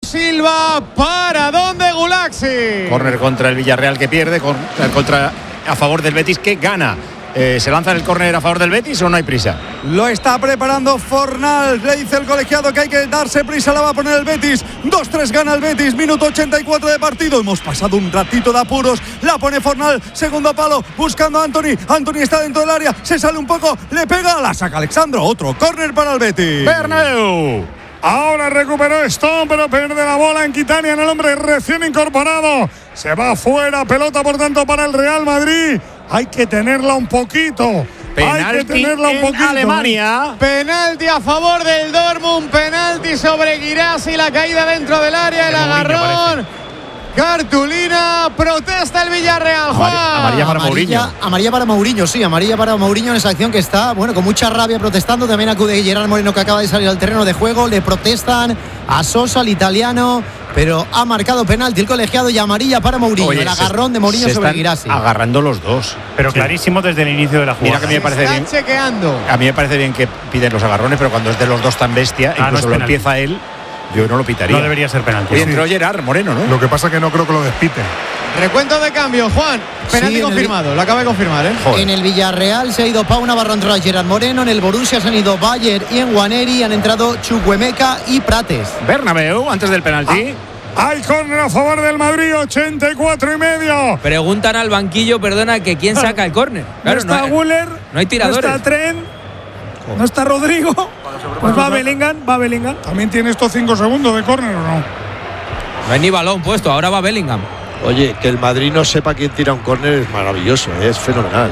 Silva, para donde Gulaxi. Córner contra el Villarreal que pierde, a favor del Betis que gana. ¿Se lanza el córner a favor del Betis o no hay prisa? Lo está preparando Fornal. Le dice el colegiado que hay que darse prisa. La va a poner el Betis. 2-3 gana el Betis. Minuto 84 de partido. Hemos pasado un ratito de apuros. La pone Fornal. Segundo palo. Buscando a Antony. Antony está dentro del área. Se sale un poco. Le pega. La saca Alexandro. Otro córner para el Betis. Bernabéu. Ahora recuperó Stone, pero pierde la bola en Kitanian, el hombre recién incorporado. Se va fuera, pelota por tanto para el Real Madrid. Hay que tenerla un poquito. Penalti en Alemania. Penalti a favor del Dortmund. Penalti sobre Guirassi. La caída dentro del área. El agarrón. Cartulina, protesta el Villarreal. Juan. Amarilla para Mourinho. Amarilla para Mourinho, sí, amarilla para Mourinho en esa acción que está, bueno, con mucha rabia protestando. También acude Gerard Moreno, que acaba de salir al terreno de juego. Le protestan a Sosa, al italiano, pero ha marcado penalti el colegiado y amarilla para Mourinho. El agarrón de Mourinho sobre Guirassi. Agarrando los dos. Pero clarísimo desde el inicio de la jugada. Mira que a mí me parece bien. Chequeando. A mí me parece bien que piden los agarrones, pero cuando es de los dos tan bestia, incluso lo empieza él. Yo no lo pitaría. No debería ser penalti. Y entró Gerard Moreno, ¿no? Lo que pasa es que no creo que lo despiten. Recuento de cambio, Juan. Penalti confirmado. Lo acaba de confirmar, ¿eh? Joder. En el Villarreal se ha ido Pau Navarro, entró a Gerard Moreno. En el Borussia se han ido Bayer y Nwaneri. Han entrado Chukwuemeka y Prates. Bernabéu, antes del penalti. Hay córner a favor del Madrid, 84,5. Preguntan al banquillo, perdona, que quién saca el córner. Claro, no está Güler, no hay tiradores. No está Trent, no está Rodrigo. Pues va Bellingham. ¿También tiene estos 5 segundos de córner o no? No hay ni balón puesto, ahora va Bellingham. Oye, que el Madrid no sepa quién tira un córner es maravilloso, es fenomenal,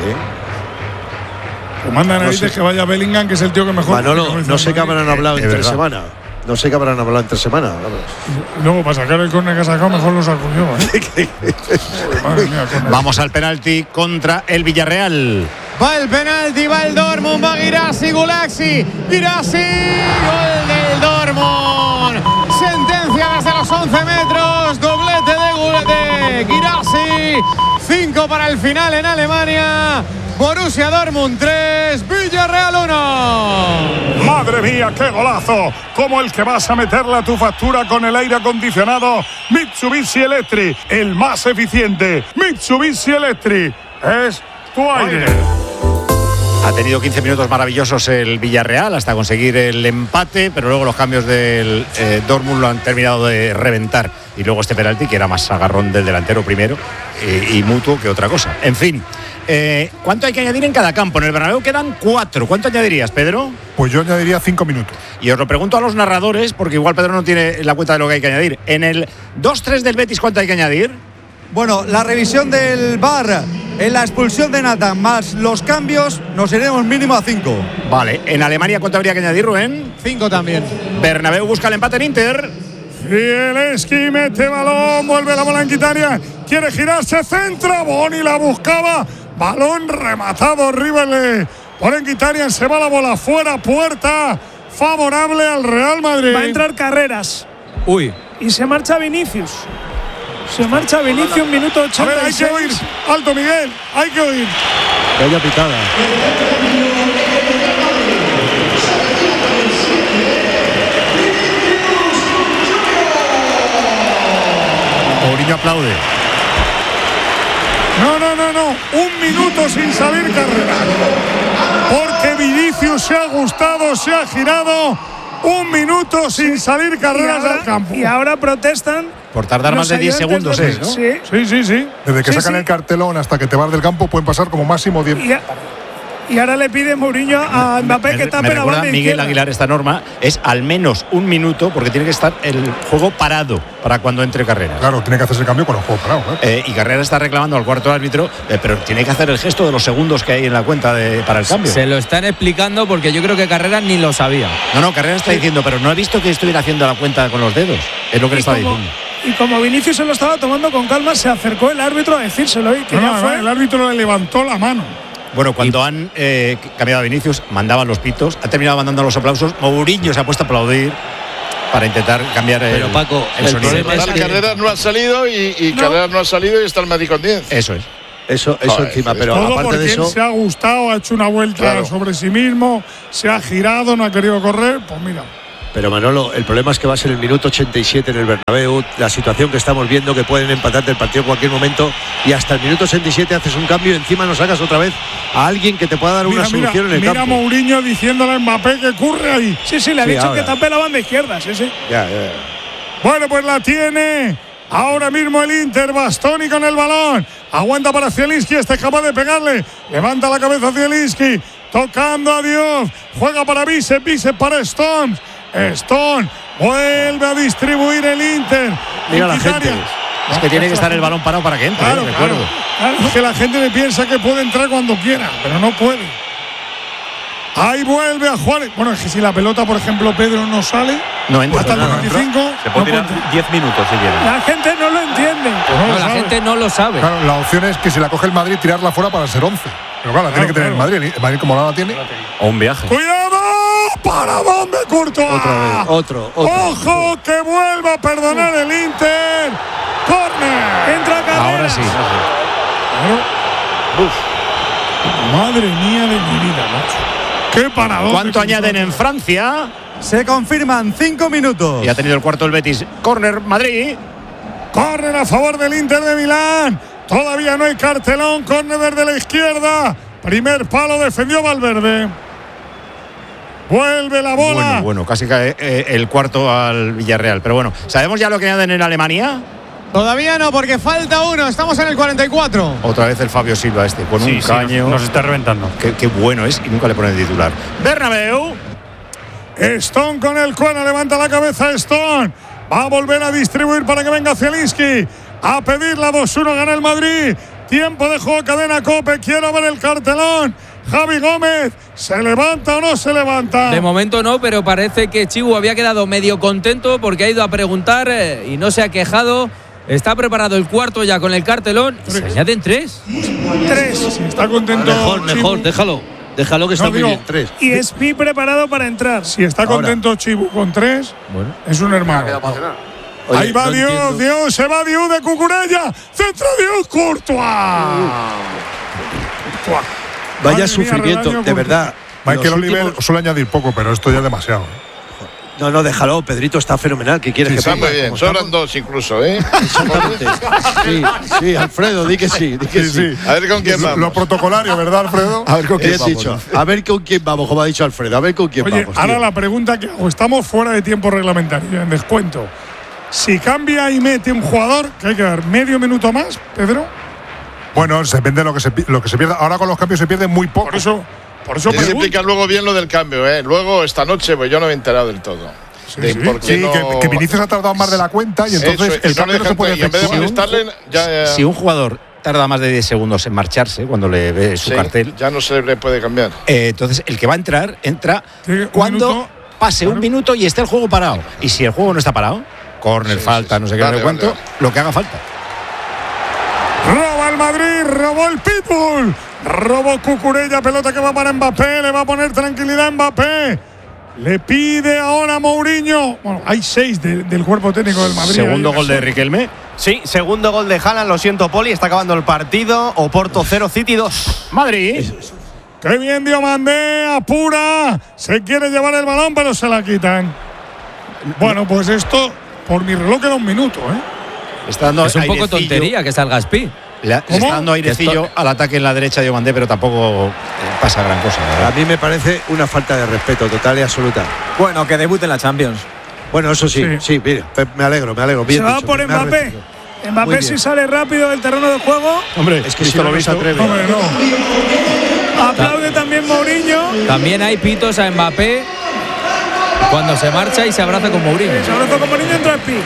Pues manda narices que vaya Bellingham, que es el tío que mejor. Manolo, no sé qué habrán hablado entre semana. No sé qué habrán hablado entre semana. Luego, para sacar el córner que ha sacado, mejor lo saco yo, Madre mía, vamos al penalti contra el Villarreal. Va el penalti, va el Dortmund, va Guirassi, Gulaxi. Guirassi, gol del Dortmund. Sentencia desde los 11 metros. Doblete de Guirassi. 5 para el final en Alemania. Borussia Dortmund 3, Villarreal 1. Madre mía, qué golazo. Como el que vas a meterle a tu factura con el aire acondicionado Mitsubishi Electric, el más eficiente. Mitsubishi Electric es tu aire. Ha tenido 15 minutos maravillosos el Villarreal hasta conseguir el empate, pero luego los cambios del Dortmund lo han terminado de reventar. Y luego este penalti, que era más agarrón del delantero primero y mutuo que otra cosa. En fin, ¿cuánto hay que añadir en cada campo? En el Bernabéu quedan 4. ¿Cuánto añadirías, Pedro? Pues yo añadiría 5 minutos. Y os lo pregunto a los narradores, porque igual Pedro no tiene la cuenta de lo que hay que añadir. En el 2-3 del Betis, ¿cuánto hay que añadir? Bueno, la revisión del VAR en la expulsión de Nathan más los cambios nos iremos mínimo a 5. Vale, en Alemania ¿cuánto habría que añadir, Rubén? 5 también. Bernabéu busca el empate en Inter. Zielinski mete balón, vuelve la bola en Kitanian, quiere girarse, centra, Boni la buscaba, balón rematado, horrible por Kitanian, se va la bola fuera, puerta favorable al Real Madrid. Va a entrar Carreras. Uy. Y se marcha Vinicius. Minuto 86. A ver, hay que oír. Alto, Miguel, hay que oír. Vaya pitada. Mourinho aplaude. No. 1 minuto sin salir Carrera. Porque Vinicius se ha gustado, se ha girado. 1 minuto sin salir Carreras del campo. Y ahora protestan. Por tardar más de 10 segundos, ¿no? Sí. Desde que sacan el cartelón hasta que te vas del campo pueden pasar como máximo 10. Y ahora le pide Mourinho a Mbappé que tape la banda Miguel izquierda. Aguilar, esta norma es al menos 1 minuto, porque tiene que estar el juego parado para cuando entre Carreras. Claro, tiene que hacerse el cambio con el juego parado. Y Carreras está reclamando al cuarto árbitro, pero tiene que hacer el gesto de los segundos que hay en la cuenta para el cambio. Se lo están explicando porque yo creo que Carreras ni lo sabía. No, Carreras está diciendo, pero no he visto que estuviera haciendo la cuenta con los dedos. Es lo que le está diciendo. Y como Vinicius se lo estaba tomando con calma, se acercó el árbitro a decírselo. Y que el árbitro le levantó la mano. Bueno, cuando han cambiado a Vinicius, mandaban los pitos, ha terminado mandando los aplausos. Mourinho se ha puesto a aplaudir para intentar cambiar Pero Paco, el sonido. problema es que Carreras no ha salido y Carreras no ha salido y está el Madrid con 10. Eso es. Eso encima, pero todo aparte de eso. Se ha gustado, ha hecho una vuelta sobre sí mismo, se ha girado, no ha querido correr, pues mira. Pero Manolo, el problema es que va a ser el minuto 87 en el Bernabéu, la situación que estamos viendo, que pueden empatarte el partido en cualquier momento, y hasta el minuto 87 haces un cambio y encima nos sacas otra vez a alguien que te pueda dar una solución en el campo. Mira Mourinho diciéndole a Mbappé que corre ahí. Sí, le ha dicho ahora que tape la banda izquierda, sí. Ya. Bueno, pues la tiene ahora mismo el Inter. Bastoni con el balón. Aguanta para Zielinski, este es capaz de pegarle. Levanta la cabeza Zielinski, tocando a Dios. Juega para Bicep para Stones. Stone vuelve a distribuir el Inter. Mira la gente. Es que tiene que estar el balón parado para que entre, recuerdo. Claro, es que la gente me piensa que puede entrar cuando quiera, pero no puede. Ahí vuelve a jugar. Bueno, es que si la pelota, por ejemplo, Pedro no sale, no entra. hasta el 25. Se puede tirar 10 minutos si quiere. La gente no lo entiende. No, la gente no lo sabe. Claro, la opción es que si la coge el Madrid, tirarla fuera para ser 11. Pero claro, la tiene que tener el Madrid. El Madrid, como no la tiene. O un viaje. ¡Cuidado! ¿Para dónde, Courtois? Otra vez, otro. ¡Ojo! Que vuelva a perdonar el Inter. ¡Córner! Entra Carrera. Ahora sí. Madre mía de mi vida, macho. ¡Qué paradón! ¿Cuánto añaden en Francia? Se confirman 5 minutos. Y ha tenido el cuarto el Betis. Córner, Madrid. Córner a favor del Inter de Milán. Todavía no hay cartelón. Córner desde la izquierda. Primer palo, defendió Valverde. Vuelve la bola. Bueno, casi cae el cuarto al Villarreal. Pero bueno, ¿sabemos ya lo que añaden en Alemania? Todavía no, porque falta uno. Estamos en el 44. Otra vez el Fabio Silva con un caño. Nos está reventando. Qué bueno es y nunca le ponen titular. Bernabéu. Stone con el cuerno, levanta la cabeza Stone. Va a volver a distribuir para que venga Zielinski. A pedir la 2-1, gana el Madrid. Tiempo de juego, cadena COPE. Quiero ver el cartelón. Javi Gómez, ¿se levanta o no se levanta? De momento no, pero parece que Chibu había quedado medio contento porque ha ido a preguntar y no se ha quejado. Está preparado el cuarto ya con el cartelón. Se añaden 3. 3. Si está contento. Mejor, déjalo que está muy bien. 3. Y Espi preparado para entrar. Si está contento Chibu con 3, es un hermano. Oye, ahí va Dios, se va Dios de Cucurella. Centro Dios, Courtois. Vaya sufrimiento, de verdad. Michael Oliver suele añadir poco, pero esto ya es demasiado. No, déjalo, Pedrito está fenomenal. ¿Qué quieres que está ponga? muy bien, sobran 2 incluso, ¿eh? Exactamente. Sí, Alfredo, di que sí. A ver con quién vamos. Lo protocolario, ¿verdad, Alfredo? A ver con quién vamos. A ver con quién vamos, como ha dicho Alfredo. A ver con quién vamos. Ahora la pregunta que hago, estamos fuera de tiempo reglamentario, en descuento. Si cambia y mete un jugador, ¿qué hay que dar? ¿Medio minuto más, Pedro? Bueno, depende de lo que se pierda. Ahora con los cambios se pierde muy poco. Por eso Tienes que explicar luego bien lo del cambio, ¿eh? Luego, esta noche, pues yo no me he enterado del todo. Sí, que Vinicius ha tardado más de la cuenta y entonces el cambio no se puede efectuar. Si un jugador tarda más de 10 segundos en marcharse cuando le ve su cartel, ya no se le puede cambiar. Entonces el que va a entrar, entra cuando pase un minuto y esté el juego parado. Y si el juego no está parado, córner, falta, no sé qué, no sé cuánto, lo que haga falta. Roba el Madrid, robó el Pitbull, robó Cucurella, pelota que va para Mbappé, le va a poner tranquilidad a Mbappé. Le pide ahora Mourinho. Bueno, hay 6 del cuerpo técnico del Madrid. Segundo gol de Riquelme. Sí, segundo gol de Haaland. Lo siento, Poli. Está acabando el partido. Oporto 0, City 2. Madrid. Qué bien Diomandé, apura. Se quiere llevar el balón, pero se la quitan. Bueno, pues esto, por mi reloj, queda un minuto, ¿eh? Está dando es un poco tontería que salga Espi. Está dando airecillo al ataque en la derecha de Diomandé, pero tampoco pasa gran cosa, ¿verdad? A mí me parece una falta de respeto total y absoluta. Bueno, que debute en la Champions. Bueno, eso sí, mira, me alegro. Bien se va dicho, por Mbappé. Mbappé si sale rápido del terreno de juego. Hombre, es que si no se atreve. Hombre, no. Aplaude también Mourinho. También hay pitos a Mbappé cuando se marcha y se abraza con Mourinho. Se abraza con Mourinho, entra Espi.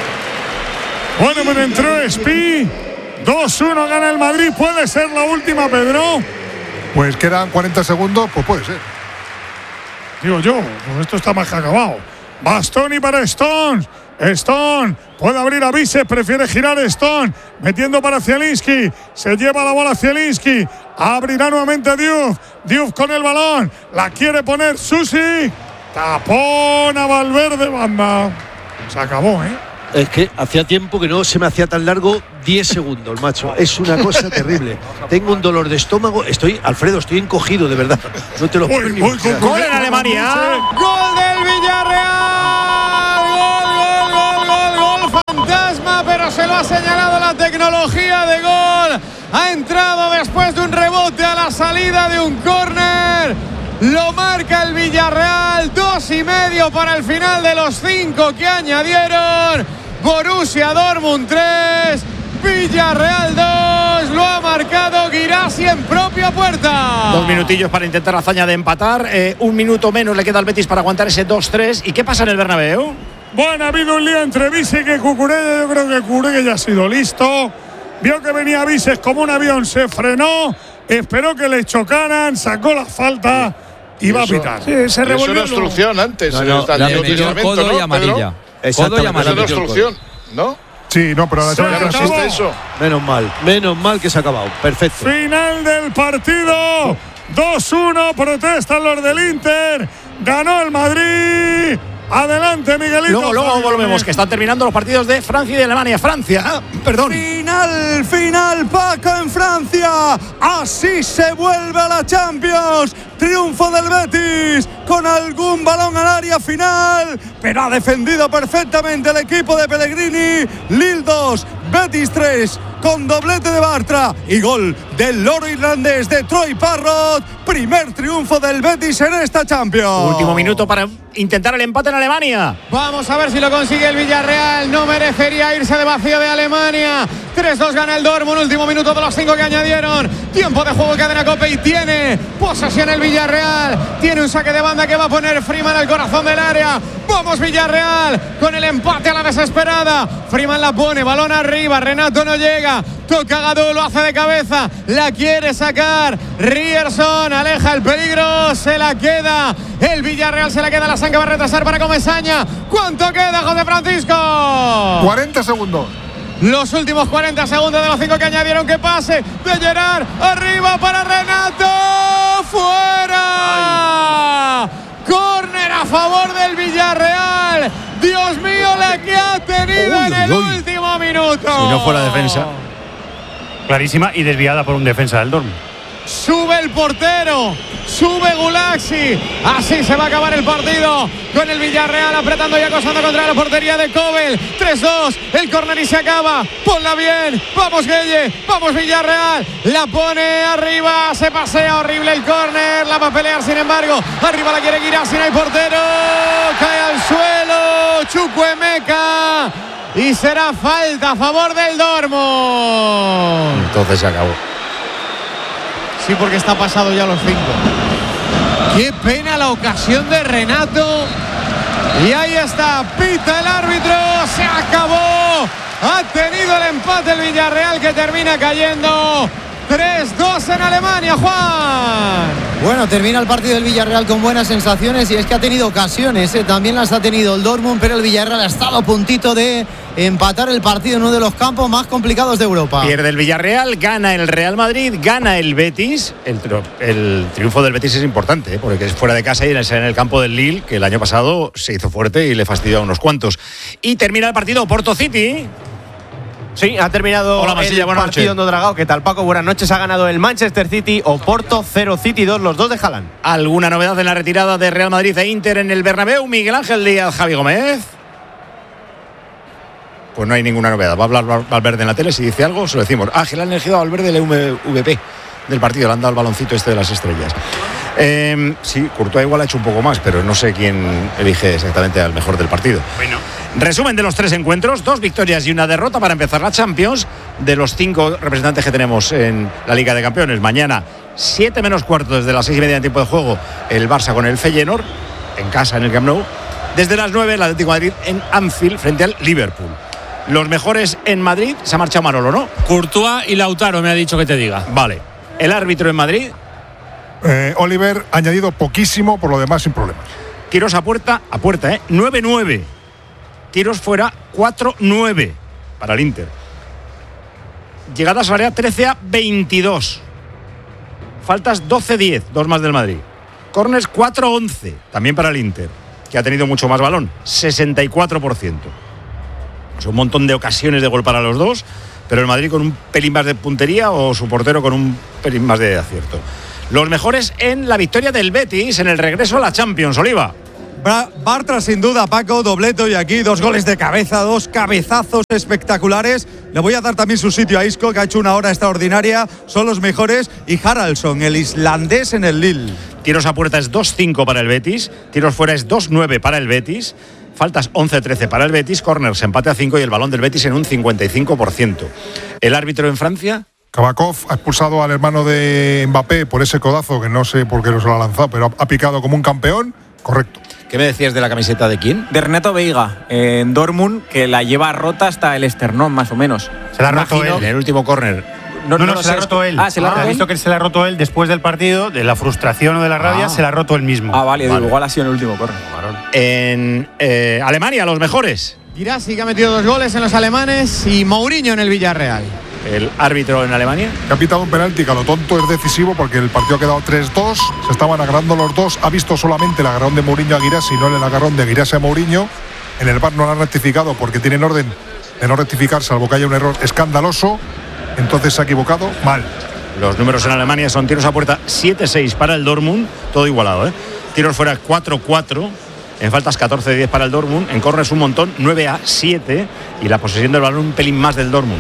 Bueno, pero entró Espi. 2-1 gana el Madrid. ¿Puede ser la última, Pedro? Pues quedan 40 segundos, pues puede ser. Digo yo, pues esto está más que acabado. Bastoni para Stones. Stone puede abrir a Bicep, prefiere girar Stone, metiendo para Zielinski, se lleva la bola Zielinski, abrirá nuevamente Diouf, Diouf con el balón, la quiere poner Susi, tapón a Valverde, banda. Se acabó, ¿eh? Es que hacía tiempo que no se me hacía tan largo 10 segundos, macho. Es una cosa terrible. Tengo un dolor de estómago. Alfredo, estoy encogido, de verdad. No te lo puedo ni imaginar. Gol en Alemania. Gol del Villarreal. ha señalado la tecnología de gol. Ha entrado después de un rebote a la salida de un córner. Lo marca el Villarreal. 2,5 para el final de los 5 que añadieron. Borussia Dortmund 3, Villarreal 2. Lo ha marcado Guirassy en propia puerta. 2 minutillos para intentar la hazaña de empatar. 1 minuto menos le queda al Betis para aguantar ese 2-3. ¿Y qué pasa en el Bernabéu? Bueno, ha habido un lío entre Visic y Cucurella. Yo creo que Cucurella ya ha sido listo. Vio que venía Visic como un avión, se frenó, esperó que le chocaran, sacó la falta y va a pitar. Sí, se revolvió. Es una obstrucción antes. La metió codo y amarilla. Codo y amarilla. Es una obstrucción, ¿no? Sí, no, pero no existe eso. Menos mal que se ha acabado. Perfecto. Final del partido. 2-1, protestan los del Inter. Ganó el Madrid. Adelante, Miguelito. Luego volvemos, que están terminando los partidos de Francia y de Alemania. Francia, perdón. Final, Paco, en Francia. Así se vuelve a la Champions. Triunfo del Betis con algún balón al área final, pero ha defendido perfectamente el equipo de Pellegrini. Lille 2, Betis 3, con doblete de Bartra y gol del loro irlandés de Troy Parrott. Primer triunfo del Betis en esta Champions. Último minuto para intentar el empate en Alemania. Vamos a ver si lo consigue el Villarreal. No merecería irse de vacío de Alemania. 3-2 gana el Dortmund. Último minuto de los 5 que añadieron. Tiempo de juego, cadena Cope, y tiene posesión el Villarreal. Tiene un saque de banda que va a poner Freeman al corazón del área. Vamos Villarreal con el empate a la desesperada. Freeman la pone, balón arriba. Renato no llega. Toca Gadou, lo hace de cabeza. La quiere sacar Ryerson. Aleja el peligro. Se la queda el Villarreal. Se la queda la Sanca. Va a retrasar para Comesaña. ¿Cuánto queda, José Francisco? 40 segundos. Los últimos 40 segundos de los 5 que añadieron. Que pase de Gerard. Arriba para Renato. ¡Fuera! Córner a favor del Villarreal. Dios mío, la que ha tenido en el último minuto. Si no fuera defensa. Clarísima y desviada por un defensa del Dortmund. Sube el portero, sube Gulaxi. Así se va a acabar el partido con el Villarreal apretando y acosando contra la portería de Kobel. 3-2, el córner y se acaba. Ponla bien, vamos Gueye, vamos Villarreal. La pone arriba, se pasea horrible el córner. La va a pelear, sin embargo. Arriba la quiere Guirassy, no hay portero. Cae al suelo Chukwuemeka. Y será falta a favor del Dortmund. Entonces se acabó. Sí, porque está pasado ya los 5. Qué pena la ocasión de Renato. Y ahí está, pita el árbitro. Se acabó. Ha tenido el empate el Villarreal, que termina cayendo 3-2 en Alemania, Juan. Bueno, termina el partido del Villarreal con buenas sensaciones, y es que ha tenido ocasiones, también las ha tenido el Dortmund, pero el Villarreal ha estado a puntito de empatar el partido en uno de los campos más complicados de Europa. Pierde el Villarreal, gana el Real Madrid, gana el Betis. El triunfo del Betis es importante, porque es fuera de casa y en el campo del Lille, que el año pasado se hizo fuerte y le fastidió a unos cuantos. Y termina el partido Porto City. Sí, ha terminado el partido en Dragao. ¿Qué tal, Paco? Buenas noches. Ha ganado el Manchester City, Oporto 0, City 2, los dos de Haaland. ¿Alguna novedad en la retirada de Real Madrid e Inter en el Bernabéu? Miguel Ángel Díaz, Javi Gómez. Pues no hay ninguna novedad. Va a hablar Valverde en la tele. Si dice algo, se lo decimos. Ángel ha elegido a Valverde del MVP del partido. Le han dado el baloncito este de las estrellas. Sí, Courtois igual ha hecho un poco más, pero no sé quién elige exactamente al mejor del partido. Bueno. Resumen de los 3 encuentros: 2 victorias y una derrota para empezar la Champions. De los 5 representantes que tenemos en la Liga de Campeones, mañana 7 menos cuarto, desde las 6:30 en tiempo de juego, el Barça con el Feyenoord, en casa en el Camp Nou. Desde las 9 el Atlético de Madrid en Anfield frente al Liverpool. Los mejores en Madrid, se ha marchado Manolo, ¿no? Courtois y Lautaro me ha dicho que te diga. Vale. El árbitro en Madrid. Oliver ha añadido poquísimo, por lo demás sin problema. Tiros a puerta, 9-9. Tiros fuera, 4-9 para el Inter. Llegadas al área, 13-22. Faltas, 12-10, 2 más del Madrid. Corners, 4-11, también para el Inter, que ha tenido mucho más balón, 64%. Es un montón de ocasiones de gol para los dos, pero el Madrid con un pelín más de puntería, o su portero con un pelín más de acierto. Los mejores en la victoria del Betis en el regreso a la Champions, Oliva. Bartra sin duda, Paco, doblete y aquí 2 goles de cabeza, 2 cabezazos espectaculares. Le voy a dar también su sitio a Isco, que ha hecho una hora extraordinaria, son los mejores, y Haraldsson, el islandés en el Lille. Tiros a puerta es 2-5 para el Betis, tiros fuera es 2-9 para el Betis, faltas 11-13 para el Betis, corners empate a 5 y el balón del Betis en un 55%. ¿El árbitro en Francia? Kabakov ha expulsado al hermano de Mbappé por ese codazo, que no sé por qué no se lo ha lanzado, pero ha picado como un campeón. Correcto. ¿Qué me decías de la camiseta de quién? De Renato Veiga, en Dortmund, que la lleva rota hasta el esternón, más o menos. Se la ha roto él en el último córner. No, se la ha roto él. ¿se la ha roto él? Ha visto que se la ha roto él después del partido, de la frustración o de la rabia, se la ha roto él mismo. Vale. Igual ha sido en el último córner. En Alemania, los mejores. Girassi, que ha metido 2 goles en los alemanes, y Mourinho en el Villarreal. El árbitro en Alemania. Que ha pitado un penalti que a lo tonto es decisivo porque el partido ha quedado 3-2, se estaban agarrando los dos, ha visto solamente el agarrón de Mourinho a Girassi, no el agarrón de Girassi a Mourinho. En el VAR no lo han rectificado porque tienen orden de no rectificar salvo que haya un error escandaloso, entonces se ha equivocado mal. Los números en Alemania son tiros a puerta 7-6 para el Dortmund, todo igualado, tiros fuera 4-4. En faltas 14-10 para el Dortmund, en córners un montón, 9-7, y la posesión del balón un pelín más del Dortmund,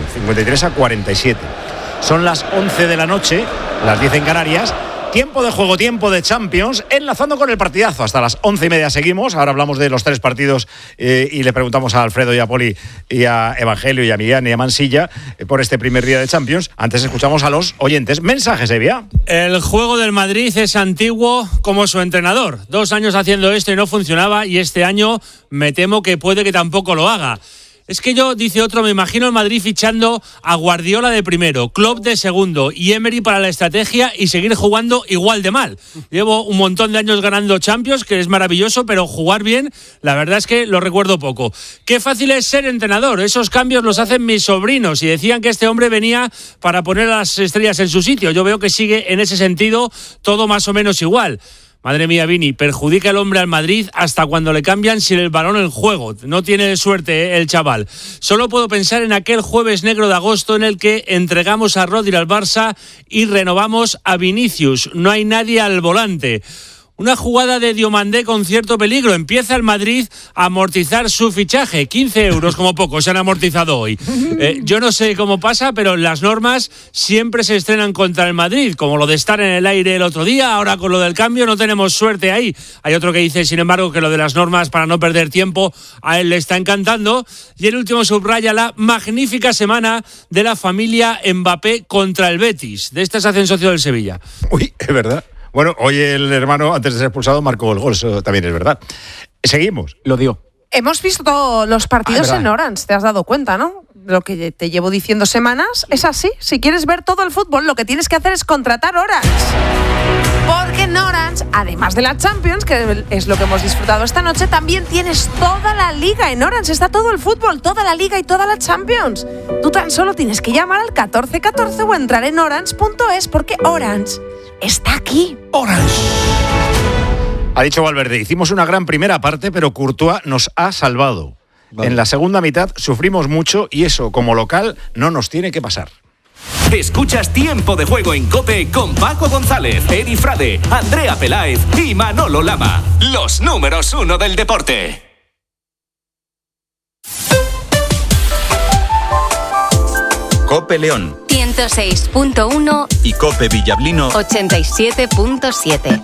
53-47. Son las 11 de la noche, las 10 en Canarias. Tiempo de juego, tiempo de Champions, enlazando con el partidazo. Hasta las 11:30 seguimos. Ahora hablamos de los 3 partidos y le preguntamos a Alfredo y a Poli y a Evangelio y a Millán y a Mansilla por este primer día de Champions. Antes escuchamos a los oyentes. Mensajes, Evia. El juego del Madrid es antiguo como su entrenador. 2 años haciendo esto y no funcionaba, y este año me temo que puede que tampoco lo haga. Es que yo, dice otro, me imagino el Madrid fichando a Guardiola de primero, Klopp de segundo y Emery para la estrategia, y seguir jugando igual de mal. Llevo un montón de años ganando Champions, que es maravilloso, pero jugar bien, la verdad es que lo recuerdo poco. Qué fácil es ser entrenador, esos cambios los hacen mis sobrinos, y decían que este hombre venía para poner a las estrellas en su sitio. Yo veo que sigue en ese sentido todo más o menos igual. Madre mía, Vini, perjudica el hombre al Madrid hasta cuando le cambian sin el balón en juego. No tiene suerte el chaval. Solo puedo pensar en aquel jueves negro de agosto en el que entregamos a Rodri al Barça y renovamos a Vinicius. No hay nadie al volante. Una jugada de Diomandé con cierto peligro. Empieza el Madrid a amortizar su fichaje. 15 euros como poco se han amortizado hoy. Yo no sé cómo pasa, pero las normas siempre se estrenan contra el Madrid, como lo de estar en el aire el otro día. Ahora con lo del cambio no tenemos suerte ahí. Hay otro que dice, sin embargo, que lo de las normas para no perder tiempo a él le está encantando. Y el último subraya la magnífica semana de la familia Mbappé contra el Betis. De esta se hacen socio del Sevilla. Uy, es verdad. Bueno, hoy el hermano, antes de ser expulsado, marcó el gol, eso también es verdad. Seguimos. Lo digo. Hemos visto los partidos en Orange, te has dado cuenta, ¿no? Lo que te llevo diciendo semanas es así. Si quieres ver todo el fútbol, lo que tienes que hacer es contratar Orange. Porque en Orange, además de la Champions, que es lo que hemos disfrutado esta noche, también tienes toda la liga. En Orange está todo el fútbol, toda la liga y toda la Champions. Tú tan solo tienes que llamar al 1414 o entrar en orange.es, porque Orange está aquí. Orange. Ha dicho Valverde, hicimos una gran primera parte, pero Courtois nos ha salvado. Vale. En la segunda mitad sufrimos mucho y eso, como local, no nos tiene que pasar. Escuchas Tiempo de Juego en COPE con Paco González, Eri Frade, Andrea Peláez y Manolo Lama. Los números 1 del deporte. COPE León 106.1 y COPE Villablino 87.7.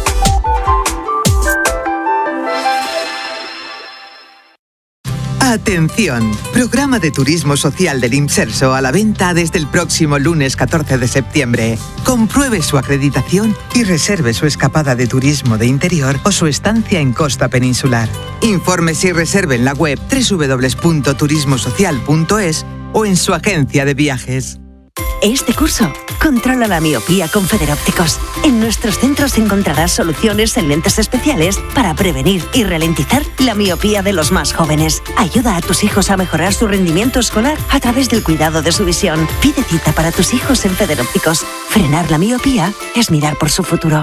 Atención, programa de turismo social del Imserso a la venta desde el próximo lunes 14 de septiembre. Compruebe su acreditación y reserve su escapada de turismo de interior o su estancia en costa peninsular. Infórmese y reserve en la web www.turismosocial.es o en su agencia de viajes. Este curso, controla la miopía con Federópticos. En nuestros centros encontrarás soluciones en lentes especiales para prevenir y ralentizar la miopía de los más jóvenes. Ayuda a tus hijos a mejorar su rendimiento escolar a través del cuidado de su visión. Pide cita para tus hijos en Federópticos. Frenar la miopía es mirar por su futuro.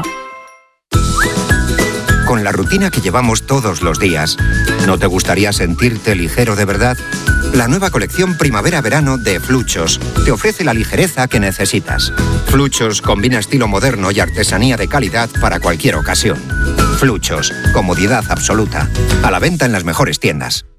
Con la rutina que llevamos todos los días, ¿no te gustaría sentirte ligero de verdad? La nueva colección Primavera-Verano de Fluchos te ofrece la ligereza que necesitas. Fluchos combina estilo moderno y artesanía de calidad para cualquier ocasión. Fluchos, comodidad absoluta. A la venta en las mejores tiendas.